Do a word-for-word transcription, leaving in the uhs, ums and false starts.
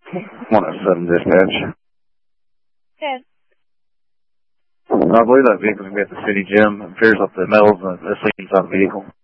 one oh seven dispatch. Good. I believe that vehicle's going to be at the city gym. It appears up the metals and the sleep inside the vehicle.